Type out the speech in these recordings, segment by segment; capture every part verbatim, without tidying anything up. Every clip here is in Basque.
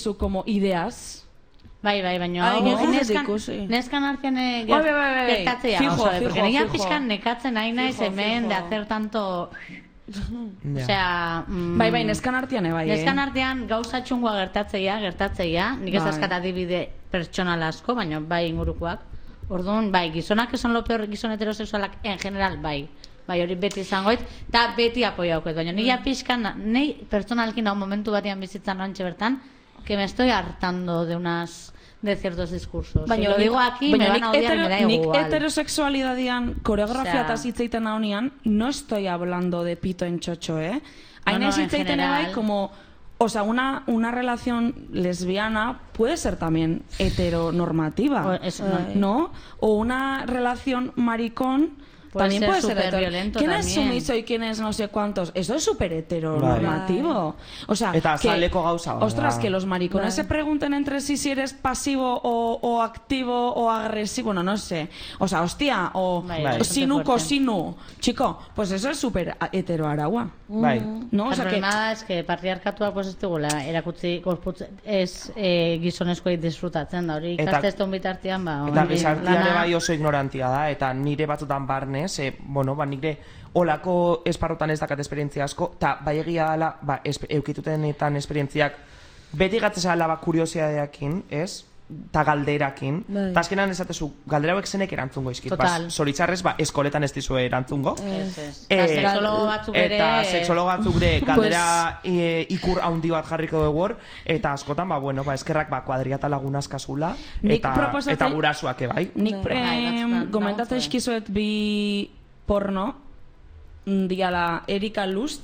su como ideas. Bai, bai, baina neskan artean gertatzea, fijo, porque nire pixkan nekatzen nahi naiz hemen de hacer tanto... Osea... Bai, bai, neskan artean bai, eh? Neskan artean gauza txungua gertatzeia, gertatzeia, nik ez azkat adibide pertsonal asko, baina bai ingurukoak. Orduan, bai, gizonak esan lo peor, gizon heterosexualak en general, bai. Bai, hori beti izangoit, eta beti apoiauket, baina nire pixkan, nahi pertsonalkin hau momentu batian bizitzan noantxe bertan, que me estoy hartando de unas de ciertos discursos. Baina, si lo digo aquí, me van a odiar y me da igual. Nik heterosexualidadian, koreografia eta zitzeiten naunian, no estoy hablando de pito en chocho, eh? Hain ez zitzeiten bai, como... O sea, una, una relación lesbiana puede ser también heteronormativa, o eso, ¿no? O una relación maricón puede también ser puede ser súper violento. ¿Quién también. es sumiso y quién es no sé cuántos? Eso es súper heteronormativo. Vale. O sea, eta que, saleko gauza, ostras, que los maricones vale. se pregunten entre sí si eres pasivo o, o activo o agresivo, no, no sé. O sea, hostia, o, vale, o sinu, cosinu. Chico, pues eso es súper heteroaragua. Bai. No, o sea, el problema es que patriarkatua pues ez dugula erakutsi gorputz ez eh, gizonezkoei disfrutatzen da hori ikasteston bitartean ba eta gizartean bai oso ignorantia da eta nire batzutan barnez e, bueno ba nire olako esparrotan ez dakat esperientzia asko eta bai egia dela ba eukitutenetan esperientziak beti gatzesala ba kuriosidadeekin ez ta galderakin ta azkenan esatezu galdera hauek zenek erantzungo izkit bas zoritzarrez ba eskoletan ez dizue erantzungo sexologo batzuk ere eta sexologo batzuk ere galdera ikur handi bat jarriko dugu hor eta askotan ba bueno ba eskerrak ba kuadriata lagunaz kasula eta eta gurasuak bai nik komentatzen eskizuet bi porno diala Erika Lust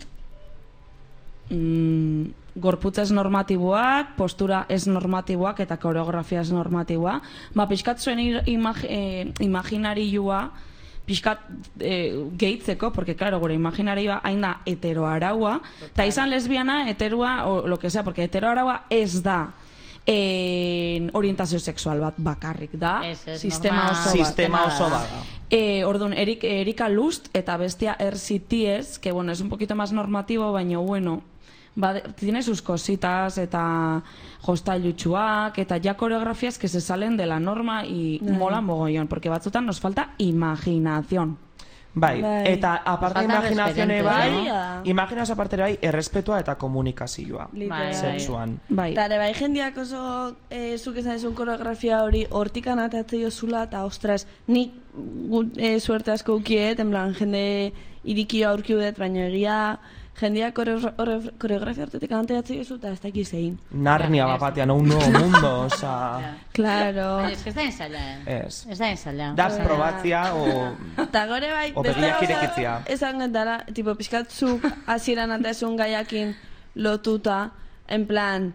gorputza ez normatiboak, postura ez normatiboak eta koreografia ez normatiboa. Ba, pixkat zuen imag, eh, imaginarioa pixkat eh, gehitzeko, porque claro, gure imaginarioa hain da heteroaraua, eta izan lesbiana, heteroa, o lo que sea, porque heteroaraua ez da eh, orientazio sexual bat bakarrik da, es, es sistema oso bat. Sistema oso bat. Eh, orduan, Erik, Erika Lust eta bestia R C T S, que bueno, es un poquito más normativo, baina bueno, va, tiene sus cositas eta jostailutsuak eta ya coreografías que se salen de la norma y mm. mola mogollón, porque batzutan nos falta imaginación. Bai, bai. Eta aparte imaginazione bai, no? Imaginaz aparte bai, errespetua eta komunikazioa bai, sexuan. Bai. Eta ere bai, jendeak oso e, zuk esan ezun koreografia hori hortikan atatzei osula, eta ostras, nik e, suerte asko ukiet, en plan, jende irikio aurkiudet, baina egia jendeak koreografia hortetik anteatzei osu, eta ez da ekizein. Narnia bapatean, un nuevo mundo, oza... Claro. Es que ez da ensala, eh? Ez. Ez da ensala. Da probatzia, o... Eta gore bai, beste gauza esan gendara, tipo, pixkatzuk hasieran anteazun gaiakin lotuta, en plan...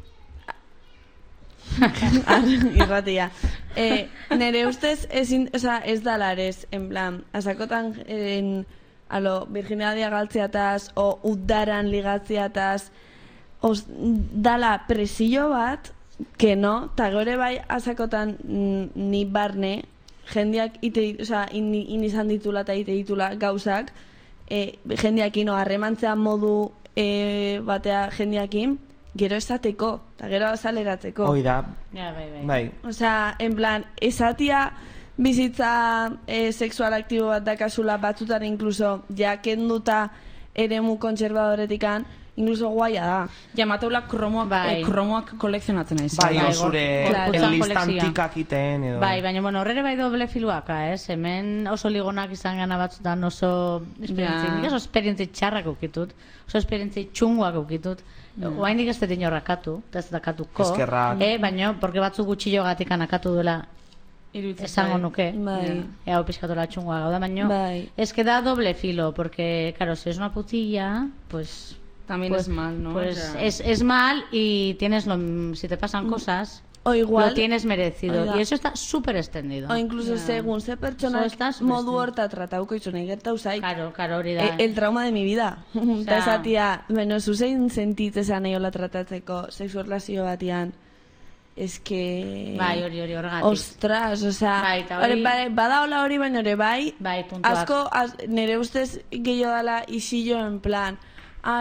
irratia. Eh, nere ustez ezin, o sea, ez dalarez, en plan, azakotan en... alo, virginadia galtzeataz, o udaran ligatzeataz, os, dala presillo bat, que no, eta gore bai azakotan ni barne, jendeak ite, o sea, in, in izan ditula eta ite ditula gauzak, e, jendeakin, o, harremantzea modu e, batea jendeakin, gero esateko, eta gero azaleratzeko. Hoi da. Ja, bai, bai. Bai. O sea, en plan, esatia... bizitza eh, sexual aktibo bat dakazula batzutan incluso jakenduta eremu kontserbadoretikan incluso guaia da. Ja, mateula kromoak, bai. eh, kromoak kolekzionatzen aiz. Bai, osure enlistantikak iten edo. Bai, baina bueno, horrere bai doble filuaka, ez? Hemen oso ligonak izan gana batzutan oso esperientzi, nik oso esperientzi txarrak eukitut, oso esperientzi txunguak eukitut. Oain dik ez dut inorrakatu, ez dakatuko. Eskerrak. Eh, baina, porque batzuk gutxillo gatik anakatu duela esango nuke, bai. Ea pizkatola txungoa gauda, baina bai. Es que da doble filo, porque, claro, si es una putilla, pues... También pues, es mal, ¿no? Pues o sea... es, es mal y tienes lo, si te pasan cosas, o igual, lo tienes merecido. Oiga. Y eso está súper extendido. O incluso ya. Según ze pertsonak modu horta tratauko izunei gertau zait. Claro, claro, hori da. El, el trauma de mi vida. Eta esatia, bueno, zuzein sentitzean eiola tratatzeko sexualizazio batian. Es que... Bai, hori, hori, horregatik. Ostras, o sea... Bai, hori... Bai, bada hola hori, baina hori bai... Bai, puntuak. Asko, az, nire ustez gehiago dala isillo en plan... Ai,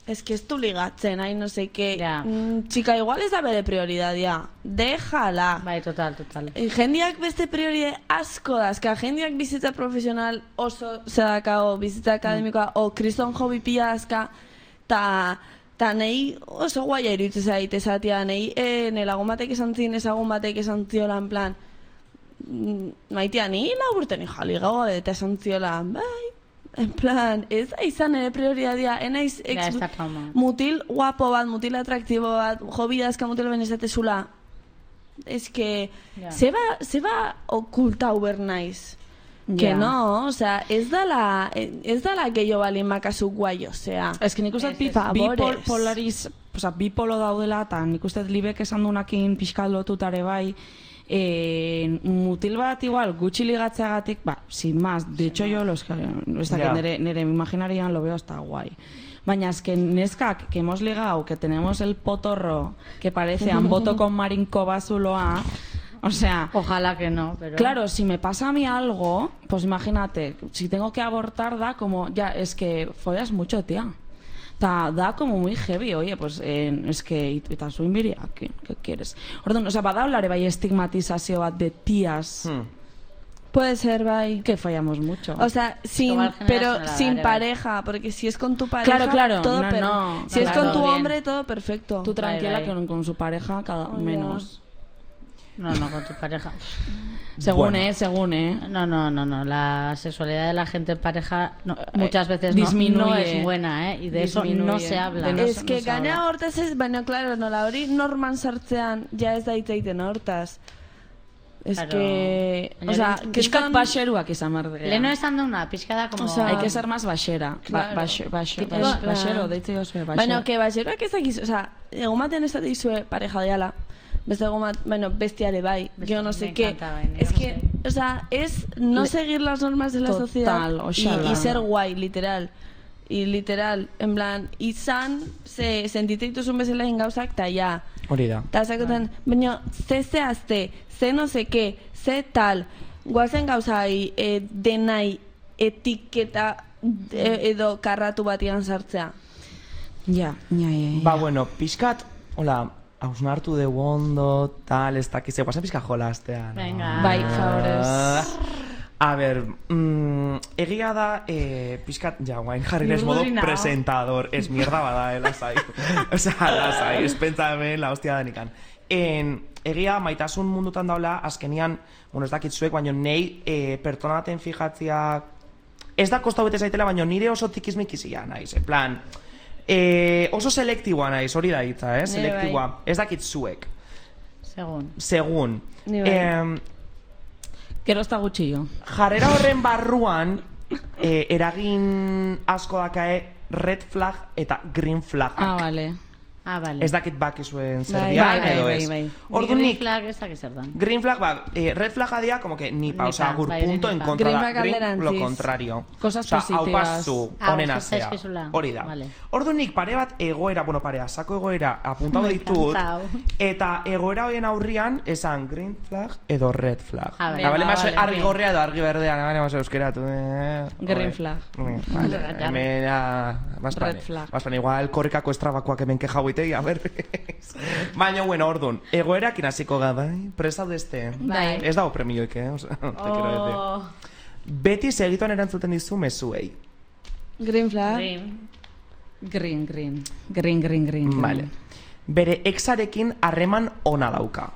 es que ez du ligatzen, hain no sé qué. Ja. Mm, txika, igual ez da bere prioridadia. Déjala. Bai, total, total. E, Jendiak beste prioride asko dazka. Jendiak bizitza profesional oso zedakao, bizitza akademikoa, o kriston hobi pila dazka, ta, ta nahi oso guaia iruditzen zait esatia, nahi e, nelagun batek esan zin, ezagun batek esan ziola, en plan, mm, maitea, ni laburten jali gau, eta esan ziola, bai, en plan, ez da izan ere prioridadia, enaiz Ja, ez da trauma. mutil guapo bat, mutil atraktibo bat, hobi dazka mutil benezatezula, es que Ja. zeba, zeba okultau bernaiz. Que Ja. no, o sea, ez dala, ez dala gehiago balin makazu guai, osea. Ez que nik uste Ez, bi, ez. bi pol, Favorez. polariz, oza, bi polo daudela, eta nik uste libek esan dunakin pixka lotutare bai, e, mutil bat igual gutxi ligatzeagatik, ba, sin más, de hecho yo los, ez dakit, Ja. nere, nere imaginarian lo veo hasta guay. Baina es que neskak que hemos ligado, que tenemos el potorro que parece un voto con Marinko Bazuloa, o sea, Ojalá que no, pero... claro, si me pasa a mí algo, pues imagínate, si tengo que abortar, da como, ya, es que follas mucho, tía. Da, da como muy heavy, oye, pues eh, es que, eta zu inbiria, ¿qué, qué quieres? Orduan, o sea, bada hablare bai estigmatizazio bat de tías Hmm. Puede ser, bai. que fallamos mucho. O sea, sin, Igual pero generacional, sin vale, pareja, porque si es con tu pareja, Claro, claro, todo no, per- no, si es claro, con tu bien. hombre, todo perfecto. Tú tranquila Bai, bai. que con su pareja cada Oh, menos. No, no, con tu pareja. Según, Bueno. eh, según, eh. No, no, no, no. La sexualidad de la gente en pareja no, muchas veces no, disminuye. no es buena, ¿eh? Y de eso no Disminuye. se habla. De no- Es que se ganea habla. hortaz ez, baina, claro, nola hori norman sartzean, ja ez da itzaiten hortaz. Es Claro. que, Baina o sea, hori- Piskat kriston- baxeruak izan behar dira. Leno esan duna, pixkada como... O sea, Hay que ser más baxera. Claro. Ba, bax, bax, Tipo, bax, plan- baxero, deitze jozue, baxero. Baina, que baxeroak ez dakiz, o sea, egon baten ez dizue pareja diala, beste egon bat, bueno, bestiare bai, Beste- yo no me sé qué. encanta, bai, yo Es no que, sé. o sea, es no Le- seguir las normas de la Total, sociedad y, oxala. y ser guay, literal. Y literal, en plan, izan, ze, sentitzen dituzun bezala egin gauzak, ta ja. Hori da. Eta zakoten, baina, ze zehazte, ze no sé qué, ze tal, guazen gauzai e, denai etiketa e, edo karratu batian sartzea. Ja, ja, ja, ja. Ba, bueno, pixkat, hola, hausnartu dugu ondo, tal, ez dakize, guazen pixka jolaztea. no? Venga. Bai, favorez. A ber, mm, egia da, eh, pixkat, ja, guain jarri nes modo Urduri nao. presentador, es mierda bada, eh, lasai. O sea, lasai, ez pentsa hemen la hostia danikan. En, egia, maitasun mundutan daula, azkenian, bueno, ez dakit zuek, baina nei eh, pertsona baten fijatzia, ez da kosta bete zaitela, baina nire oso tikizmikizia naiz, en plan, eh, oso selektiboa naiz, hori da hitza, eh, Nire bai. selektiboa, ez dakit zuek, Segun. segun. Ni bai. Em, Gero ez da gutxillo. jarrera horren barruan eh, eragin asko dakae red flag eta green flag. Ah, vale. Ah, vale. Ez dakit bakizuen zer Bai, dian, bai, edo bai, ez. bai, bai. Orduan Green nik, flag ez dakit zer dan. green flag, ba, eh, red flaga dia, como que nipa, Nipa, o sea, gur bai, punto en nipa. contra Green da. flag alderantziz. lo contrario. Cosas Osea, hau positivas. pasu, Ah, honen gustatzen azea. zaizkizula. Hori da. Vale. Orduan nik pare bat egoera, bueno, parea, sako egoera apuntau Me ditut, encantau. eta egoera horien aurrian esan green flag edo red flag. Ah, Eta bale venga, maso vale, argi bien. gorria edo argi berdea, nabane maso euskeratu. Eh, Green Oe. flag. Mm, Vale, Ya. hemen ja, bazpane. Red flag. Bazpane, igual korrikako estrabakoak hemen keja huitegi, a ber. Baina, bueno, orduan, egoerak inaziko ga, bai? Presta deste. Bai. Ez dago premioik, eh? Osa, te quiero decir. Oh, Beti segituan erantzuten dizu mezuei. Green flag. green. Green, green. Green, green, green. green. Vale. Bere exarekin harreman ona dauka.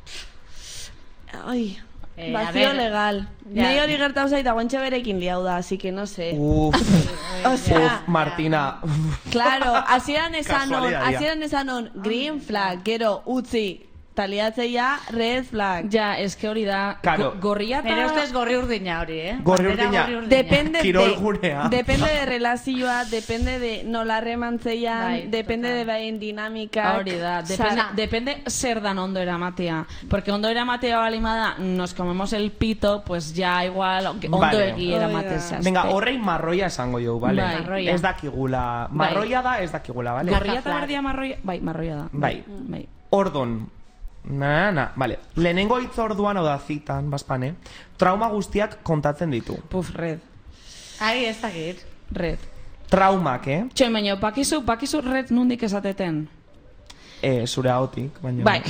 Ai, Eh, a vacío ver, legal. ya. Nei hori gertatu zait, guantxe berekin liau da, así que no sé. Uf, O sea, uf, Martina. claro, hasieran esan on, Kasualitatea. hasieran esan on, green flag, gero, utzi, taliatzeia, red flag. Ja, es que hori da, Claro. go- gorria eta... Nire ustez gorri urdina hori, eh? Gorri Bandera urdina. gorri Depende Kirol de, gunea. depende de relazioa, depende de nola remantzeian, Bai, depende total. de bain dinamika. Hori da, depende, depende zer dan ondo eramatea. Porque ondo eramatea balimada, nos comemos el pito, pues ya igual ondo Vale. egi Hori eramate da. zazte. Venga, horrei marroia esango jo, vale? Bai. Marroia. Ez dakigula. Marroia da, ez dakigula, vale? Gorria eta Flag. berdia marroia... Bai, marroia da. Bai. Bai. Ordon. Na, na, na. Vale. Lehenengo hitz orduan, oda zitan, bazpane, trauma guztiak kontatzen ditu. Puf, red. Ai, ez dakit. Red. Traumak, eh? Txoin, baina, bakizu, bakizu red nundik esateten. Eh, zure ahotik, baina... Bai.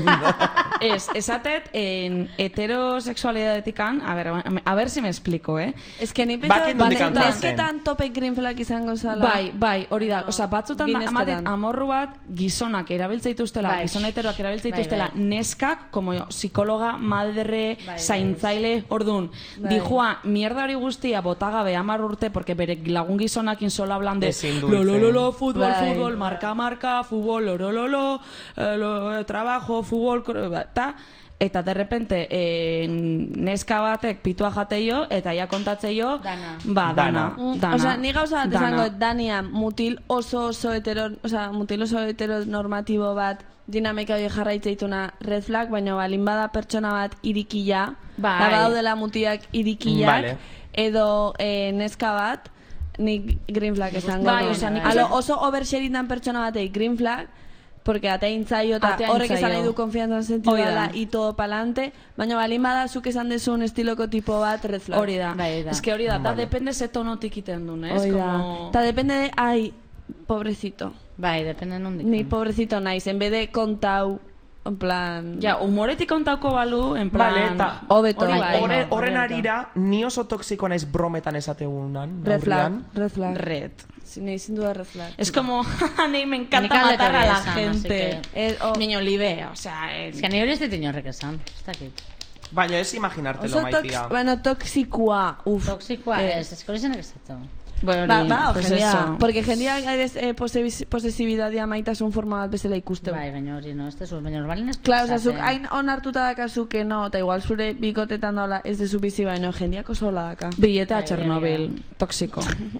Ez, esatet, en heterosexualidadetikan, a ver, a ver si me explico, eh? Ez que ni Bakin nondik pentsa, antolatzen. nesketan tope green flag izango zala. Bai, bai, hori da. Osea, batzutan da, Ginesketan. amaten amorru bat gizonak erabiltza dituztela, Bai. gizon heteroak erabiltza Bai, dituztela, bai. neskak, como psikologa, madre, Bai, bai. zaintzaile, ordun, Bai. dijua, mierda hori guztia botagabe hamar urte, porque bere lagun gizonakin solo hablan de Ezin du lo, lo, lo, lo, hitz fútbol, Bai. fútbol, marca, marca, fútbol, lo, lo, lo, lo, eh, lo, eh, trabajo, fútbol, eta... Eta de repente eh, neska batek pitua jateio eta ja kontatzeio Dana. ba, dana, Mm, dana. Osea, ni gauza bat Dana. esango, Dania, mutil oso oso hetero, osea, mutil oso heteronormatibo bat dinamika hori jarraitze dituna red flag, baina balin bada pertsona bat irikila, Bai. da badaudela mutiak irikilak, Vale. edo eh, neska bat, nik green flag esango. Bai, dut. osea, nik Alo, uste- oso oversharindan pertsona batei green flag, porque atein zaio eta Atein horrek esan zaio. nahi du konfiantzan sentidu Hori da. dela y todo palante, baina balin bada zuk esan dezun estiloko tipo bat red flag. Hori da. Bai, da. Ez que hori da, da Vale. depende ze tonotik iten duen, ez? Hori da. Como... Ta depende de, ai, pobrecito. Bai, depende nondik. Ni pobrecito naiz, en vez de kontau, en plan... Ja, humoretik kontauko balu, en plan... Vale, eta Hobeto, hori bai. horre- no, horren hobeto. arira, ni oso toksiko naiz brometan esategunan. Red flag, aurrean. red flag. Red. Si nahi sin duda red flag. Es como, a mí me Nik encanta alde matar a teoria la esan, así gente. que- Eh, oh, Niño libe, o sea... eh, Ez que ni hori ez dit inorrek esan. Ez dakit. Baina ez imaginartelo, oso maitia. tox, bueno, toxikoa, uf. Toxikoa Eh, ez, ez hori zenak ez dut. Bueno, Ba, hori, ba, pues jendia, eso. porque jendia eres eh, posesibi- posesibidadia maitasun forma bat bezala ikuste. Bai, baina hori no, ez dezu, baina normalin ez. Claro, osea, zuk esaten. hain onartuta dakazu que no, eta igual zure bikotetan dola ez dezu bizi baino, jendiak oso hola daka. Billete a Bai, Chernobyl, tóxico.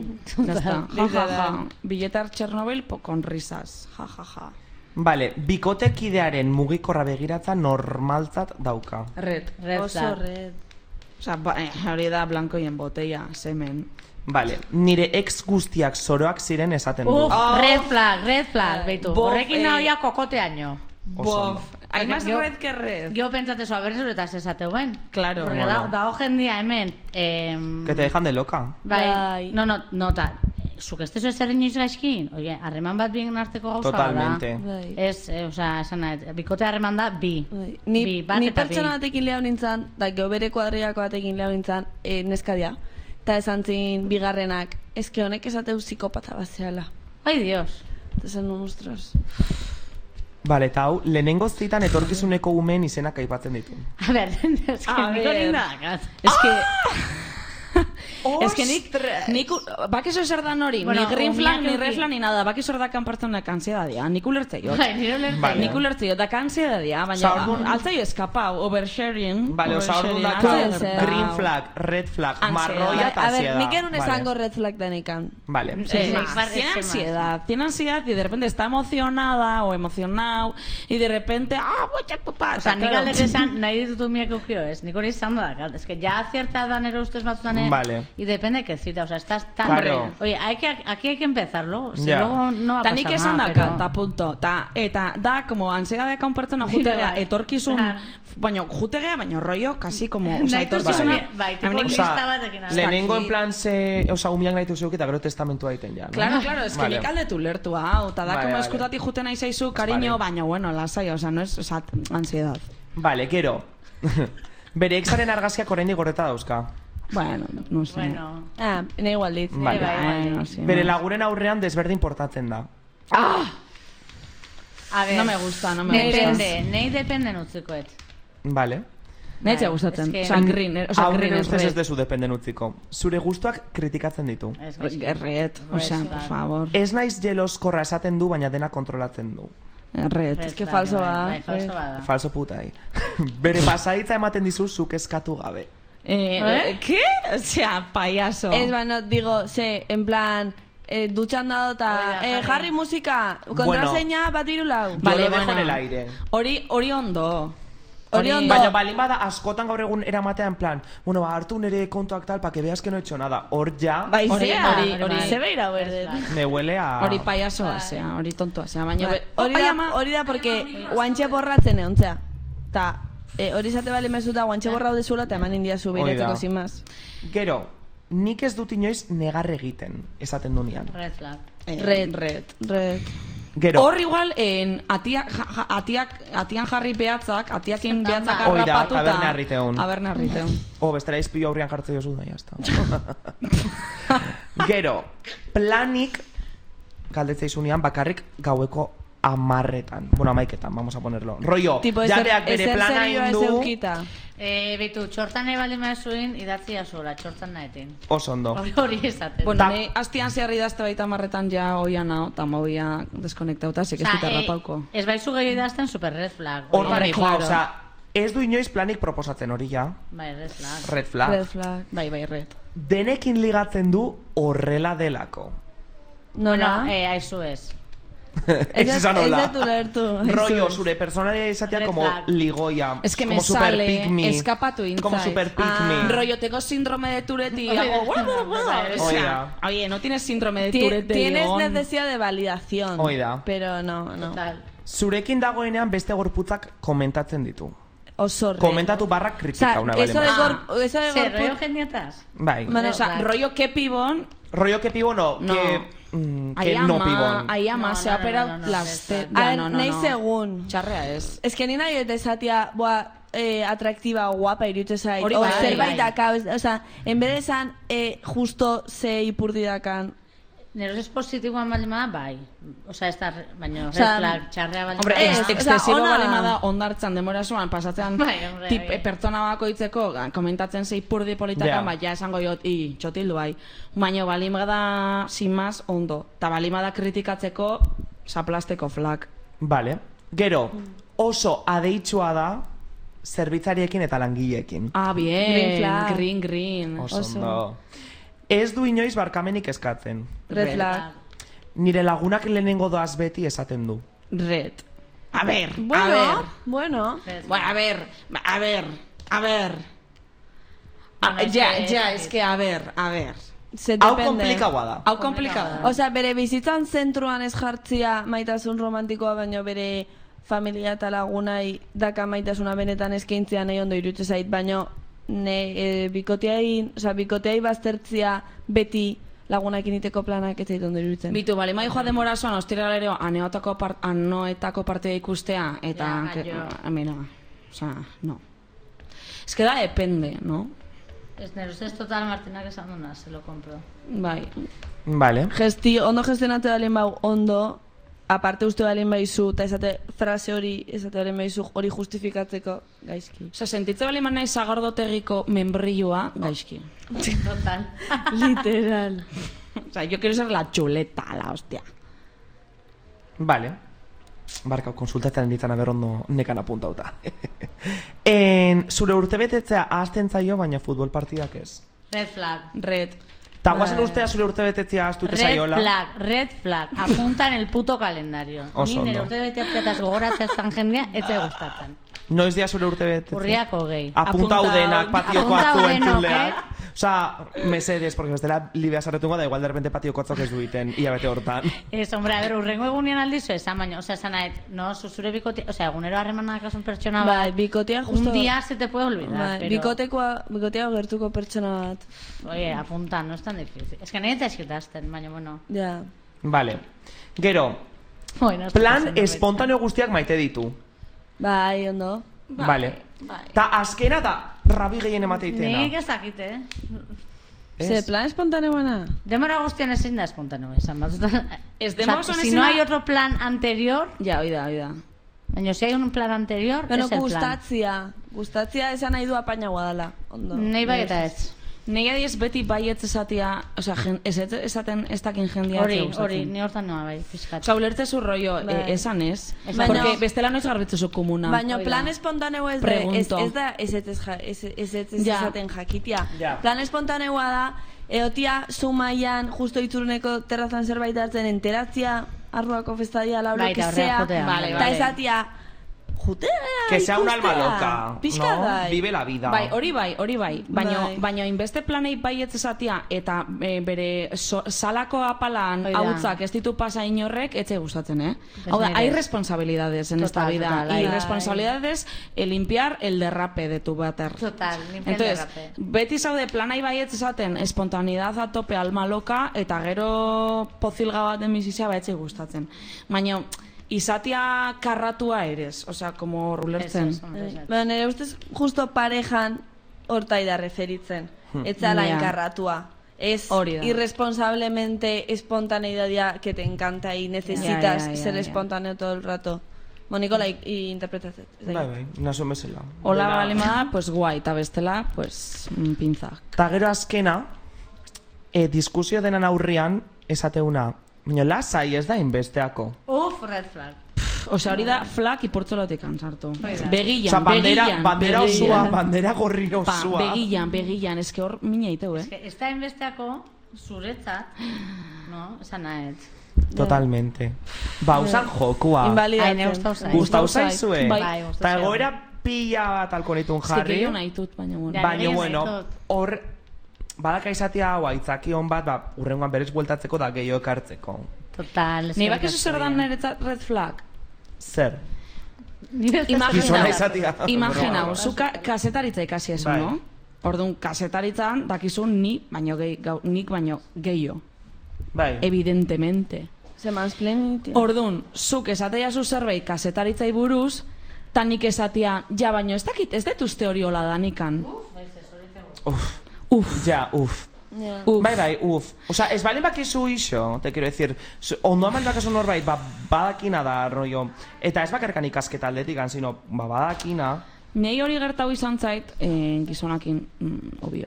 Ya está. Ja, ja, ja. Literal. Billete a Chernobyl po- con risas. Ja, ja, ja. Vale, bikotekidearen mugikorra begiratza normaltzat dauka. Red. Red Oso flag. red. O sea, ba, eh, hori da blanco y en botella, semen. Vale, nire ex guztiak zoroak ziren esaten du. Uf, Oh. red flag, red flag, beitu. Bof, Horrekin eh. nahoia kokoteaino. Oso ondo. Bof. Hay más Yo- red que red. Gio pentsatezu, a ber zuretaz esateuen. Claro. Porque Bueno. da, dago jendia hemen. Eh, Que te dejan de loca. bai, Bai. no, no, no, ta. Zuk ez tezu ezer inoiz gaizkin? Oie, harreman bat bien arteko gauza Totalmente. bada. Bai. Ez, eh, osea, esan nahi, bikote harreman da bi. Bai. Ni, Bi, bat ni eta bi. pertsona batekin lehau nintzen, da geho bere kuadriako batekin lehau nintzen, e, neskadia. Eta esan zin bigarrenak, eske honek esateu psikopata bat zehala. Ai, Dios. Eta esan nun, ostras. Vale, eta hau, lehenengo zitan etorkizuneko umeen izenak aipatzen ditu. A ber, ez que A niko ver. lindakat. Es que... Ah! Es que nik, nik, bakizu zer dan hori, Bueno, ni green flag, umiak ni red euki. flag, ni nada, bakizu zer dakan pertsonak ansiedadea, nik ulertzeiot. Bai, nire ulertzen. Vale. Nik ulertzeiot, daka ansiedadea, baina Osea, orduan- altzai eskapau, oversharing. Vale, osa orduan oversharing, daka altzai Puede ser. gertau. green flag, red flag, Ansiedad. marroia eta A ver, ansiedad. nik erun Vale. esango red flag denikan. Vale. Sí, Es sí, más, más, tiene es que más. ansiedad, tiene ansiedad y de repente está emocionada o emocionado y de repente, ah, voy a papá. O sea, nik aldek esan, nahi ditut umiak eukio ez. Nik hori izan da, es que ya acierta da nero ustez batzutan, eh, Vale. y depende de qué cita, o sea, estás tan... Claro. Oye, hay que, aquí hay que empezarlo, si Ya. luego no va a Ta pasar nik esan nada, daka, pero... eta punto. Ta, eta da, como ansiedadea un pertsona jutegea, Bai. etorkizun, Claro. baina jutegea, baina rollo, casi como, o sea, Nahi duzu, etorkizuna... bai, tipo A mí nik- lista Osa, batekin hasi. lehenengo en plan ze, osa, umiak nahi zeuk eta gero testamentua egiten ja, no? Claro, claro, es que Vale. nik aldetu lertu hau, eta da, Vale, como vale. eskutati juten nahi zaizu, cariño, Vale. baina, bueno, lasai, o sea, no es, o sea, ansiedad. Vale, gero. Bere exaren argazkiak oraindik gorreta dauzka. Bueno, no sé. Bueno, Ah, nahi igual dit. Vale. bai, bai. Bueno, sí. Bere laguren aurrean desberdin portatzen da. a ver, No me gusta, no me depende, nei dependen utzikoet. Vale. Nahitze Bai, gustatzen, es que- o sea, green, eh, o sea, Hau green nire es ustez ez red. dezu dependen utziko. Zure gustuak kritikatzen ditu. Ez gaizki. Red, o sea, Red por flag. favor. Ez naiz jeloskorra esaten du, baina dena kontrolatzen du. Red. Red Es que flag, falso bai, bada, bai, falso red. bada. Falso putai. Bere pasaitza ematen dizu zuk eskatu gabe. Eh, ¿Eh? ¿Qué? O sea, payaso. Ez, bueno, digo, ze, en plan, eh, dutxan dado eta, Oida, eh, jarri. jarri musika, kontraseña bat hiru lau. Yo Vale, lo dejo bueno. en el aire. Hori, hori ondo. Hori ondo. Baina balin bada askotan gaur egun eramatea en plan, bueno, ba, hartu nire kontuak tal, pa que veas que no he hecho nada. Hor ja, Bai, Hori- zea, hori- hori- ze beira berde. me huele a... Hori payasoa zea, hori tontoa zea. Baina, Bai, be- Hori Opa, da, llama- hori da, porque guantxe borratzen egontzea. Ta, eh, hori zate bale mezuta guantxe borrau dezula, eta eman india zu Hori da. beiretzeko sin más. Gero, nik ez dut inoiz negar egiten, esaten dunean. Red flag. Red, red. Red. Gero, Hor igual, en, atiak, ja, ja, atiak, atian jarri behatzak, atiakin behatzak Hoi da, harrapatuta. taberne harriteun. Taberne harriteun. oh, bestera izpio aurrian jartze jozu da, jazta. Gero, planik, galdetzea izunean, bakarrik gaueko amarretan. Bueno, amaiketan, vamos a ponerlo. Rollo, Tipo, ezer, jabeak bere ezer plana serioa ez indu, eukita. Eh, bitu, txortan nahi bali mazuin, idatzia zuela, txortan nahetin. oso ondo. Hori hori esaten. Bueno, Ta- ne, hastian zeharri dazte baita marretan ja oian hau, eta mobia deskonektauta, zik ez dut errapauko. eh, ez baizu gehiago idazten super red flag. Hor Hori, bari, claro. joa, oza, ez du inoiz planik proposatzen hori ja. Bai, red flag. Red flag. Red flag. Bai, bai, red. Denekin ligatzen du horrela delako. Nola? Bueno, eh, aizu ez. Ez esan Ez hola. dut ulertu. Rollo, Aizu. zure personalia izatea Red como flag. ligoia. Es que como me super sale, pick me. escapatu intzait. Como super pick Ah, me. rollo, tengo síndrome de Tourette y Oye, hago... "Guau, guau, guau". oye, O sea, oye. oye, no tienes síndrome de Ti- Tourette de Tienes León. necesidad de validación. Hoi da. Pero no, no. Total. Zurekin dagoenean beste gorputzak komentatzen ditu. Oso red. Komentatu barra O kritika sea, una eso de, bale. gor, eso de Zer, rollo gorputz... geniataz? Bai. Bueno, O sea, Red flag. rollo que pibón... Rollo que pibo no, No. que, mm, que Ahí no ama, pibon. ahí ama, No, se no, ha no, operado no, no, las... no, te- no. A Ya, ver, no, no, nahi no. segun. Txarrea ez. Es que ni nahi eta esatia, boa, eh, atraktiba, guapa, iruditzen zait. Hori O bai, zerbait bai. daka, o sea, en vez de esan, eh, justo ze ipurdi dakan. Neroz ez positiboan baldin bada, bai. Osa, ez da, baina red Osea, flag, txarrea baldin Hombre, bada. ez, Ez, excesibo osea, ona- balima da ondartzan demora zuan, pasatzen Bai, hombre, tip, bai. pertsona bakoitzeko, ga, komentatzen zei purdi politakan, Ja. bai, ja esango jot, i, txotildu bai. Baina balima da, sin más, ondo. Ta balima da kritikatzeko, zaplasteko flak. Vale. Gero, oso adeitsua da zerbitzariekin eta langileekin. Ah, bien, Green flag. green, green. Oso oso. ondo. Ez du inoiz barkamenik eskatzen. Red Red flag. Nire lagunak lehenengo doaz beti esaten du. Red. A ver, a Bueno, ver. bueno. Red Bueno, a ver, a ver, a ver. Ah, Bueno, es ya, que- ya, es que a ver, a ver. Se Hau depende. komplikaua da. Hau komplikada. O sea, bere bizitzan zentruan ez jartzia maitasun romantikoa, baino bere familia eta lagunai daka maitasuna benetan eskaintzea nahi ondo iruditzen zait, baino ne, e, bikoteai, o sea, bikoteai baztertzia beti lagunakin iteko planak ez zait ondo iruditzen. Bitu, bali mai joa demora zoan, ostiralero, aneotako, part, anoetako partida ikustea, eta... Ja, que- jo. a mí no. O sea, no. Es que da depende, no? Ez neroz ez total Martinak esan duna, se lo compro. Bai. Vale. Gesti, ondo gestionatu balin bau ondo, aparte uste balin baizu, eta esate frase hori, esate balin baizu hori justifikatzeko gaizki. Osa, sentitze bali man nahi zagardotegiko membrilloa, gaizki. Total. Literal. O sea, yo quiero ser la chuleta, la hostia. Vale. Barka, konsultatzen ditzan aberondo nekan apuntauta. en, zure urtebetetzea ahazten zaio, baina futbol partidak ez. Red flag. Red. Ta guazen ustea zure urtebetetzea ahaztute Red zaiola. flag, red flag. Apunta en el puto calendario. Oso Ni nire ondo. urte beteatzeataz gogoratzea zan jendea, ez zai gustatzen. Noiz dia zure urtebetetzea. Urriako gehi. Apuntau Apuntau. denak, patioko Apuntau atzu denok, entzuleak. eh? Osa, mesedes, porque bestela libea sarretungo da, igual de repente patioko atzok ez duiten, ia bete hortan. Ez, hombre, a ver, urrengo egunean aldizu esan, baina, osea, esan nahet, no, zu- zure bikote, osea, egunero harremanak asun pertsona Bai, bat, bikotea justo... un día se te puede olvidar, Bai, pero... bikotekoa, bikotea gertuko pertsona bat. Oye, apunta, no es tan difícil. Es que nahi eta eskitazten, baina, bueno... Ja. Vale. Gero, bueno ez plan dut esan, espontaneo guztiak maite ditu. Bai, ondo. Vale. bai. Ta azkena da, rabi gehien emateitena. Nik ezakit, eh? Ez? Ze, plan espontaneoana? Demora guztian ezin da espontaneo esan, bat. Ez O denbora sea, osoan si ezin no da- hay otro plan anterior, Ja, oida, oida. baina si hay un plan anterior, Bueno, es el plan. gustatzia. Gustatzia esan nahi du apainagoa dela. Ondo. Nei bai eta ez. Nei adiez beti baietz esatia, osea, gen, ez ez esaten ez dakin jendia Hori, ez gustatzen. hori, ni hortan noa bai, pizkat. Osa, ulertze zu rollo, Bai. eh, esan ez. Esan Porque ez. bestela noiz garbitzezu komuna. Baina Hoi da. plan espontaneo ez, da, ez, Pregunto. ez da ez ez ez ja- ez ez ez ez Ja. esaten jakitia. Ja. Plan espontaneoa da, eotia zumaian justo itzuruneko terrazan zerbait hartzen enteratzia arruako festadia lauro Bai, eta horreak kisea, jotea. Vale, eta vale. esatia jutea, Que sea un ikustea. alma loca, Pixka no? bai. Vive la vida. Bai, hori bai, hori bai. Baino, Bai. baino inbeste planei baietz esatia eta e, bere so, salako apalan Hoi da. hautzak ez ditu pasa inorrek, etxe gustatzen, eh? Hau da, nire. hay responsabilidades en esta Total, vida. total, y bai. responsabilidades el limpiar el derrape de tu váter. Total, limpia el Entonces, derrape. beti zaude planai baietz esaten espontaneidad a tope alma loka eta gero pozilga baten bizizia baetxe gustatzen. Baina, izatia karratua eres, osea, como rulertzen. Ez, ez, hombre, ez. Baina nire ustez justo parejan hortai da referitzen. Etzala Ja. enkarratua. Es Hori da. irresponsablemente espontaneidad que te encanta y necesitas Ya, ya, ya, ser ya. espontáneo todo el rato. Monikola interpretatzen. Bai, bai, naso bezala. Hola Dela- bali bada, pues guai, eta bestela, pues mm, pinzak. Ta gero azkena, e, diskusio denan aurrian, esateuna, baina lasai ez da inbesteako. Uf, red flag. Osea, hori da flak ipurtzolotik sartu. Bai da. Begillan, Osa, bandera, begillan, bandera begillan. osua, bandera gorri Pa, osua. begillan, begillan, eske hor mina iteu, eh? Ez da inbesteako zuretzat, no? Esan nahez. Totalmente. Ba, usan jokua. Ai, ne Invalidatzen. gustau zait. Gustau zaizue? Bai. Bai, gustau Ta zait. egoera pila bat alkonitun Eske jarri. gehiago nahi dut, baina bueno. Ja. Baina, niri bueno, nahi dut. hor, badaka izatea hau aitzaki hon bat, ba, urrengoan berez bueltatzeko da gehiago ekartzeko. Total. Ni bakizu zer dan niretzat red flag? Zer? Imagina, Gizona izatea. imagina, zu ka, kasetaritza ikasi ezu, Bai. no? Orduan, kasetaritzan dakizu ni baino gehi, gau, nik baino gehiago. Bai. Evidentemente. Se mansplaining, tío. Orduan, zuk esatea zu zerbait kasetaritzai buruz, ta nik esatia, ja, baino ez dakit, ez dut uste hori hola danikan. Uf. Uf, Ja, uf. Ja. uf. Bai, bai, uf. Osa, ez balen bakizu iso, te quiero decir, zu- ondo amal bakazu norbait, ba, badakina da, rollo. Eta ez bakarkan ikasketa aldetik, sino, ba, badakina. Nei hori gertau izan zait, eh, gizonakin, mm, obio.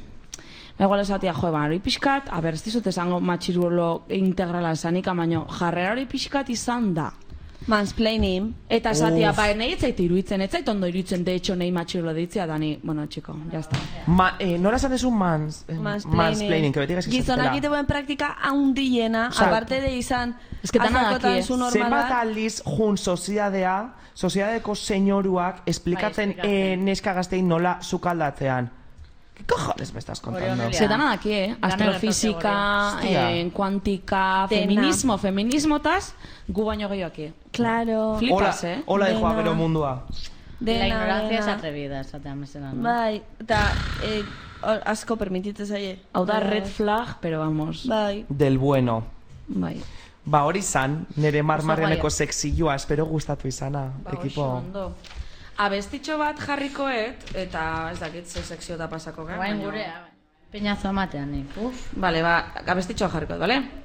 Ba, igual esatia, jo, ba, hori pixkat, a ber, ez dizut esango matxirulo integrala esanik, baino, jarrera hori pixkat izan da. Mansplaining. Eta esatia, Uf. ba, nahi ez zait iruditzen, ez zait ondo iruditzen, de hecho, nahi matxirulo ditzia, dani, bueno, txiko, jazta. Ma, eh, nola esan desu mans, eh, Mansplaining. mansplaining, que beti gaizki Gizonak esatela. iteuen praktika haundiena, Osea, aparte de izan es que dana azakotan daki, eh. zu normal Zenbat bat. aldiz jun soziadea, soziadeko senyoruak esplikatzen Bai, esplikatzen. eh, neska gaztein nola sukaldatzean. ¿Qué cojones me estás contando? Hori Ze dana daki, eh? Dana Astrofisika, Hostia. eh, kuantika, Dena. feminismo, feminismotaz, gu baino gehiaki. Claro. Flip- Hola, flipas, eh? hola dijo Dena. abero mundua. La Dena, ignorancia es dena. atrevida, esatean bezala, no? Bai, eta eh, hor- asko permititzen zaie. Hau da Bai. red flag, pero vamos. Bai. Del bueno. Bai. Ba hori zan, nire marmarreneko Oso sexilloa, espero gustatu izana, Ba, ekipo. oso ondo. Abestitxo bat jarrikoet, eta ez dakit ze sekzio da pasako, gara. Guain gurea. Peñazo ematean, nik. Uf. Vale, ba, abestitxo jarrikoet, bale?